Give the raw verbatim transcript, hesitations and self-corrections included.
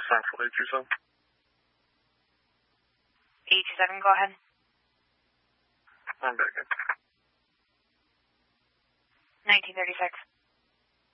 Central eight two seven. eight two seven, go ahead. I'm back in. nineteen thirty-six.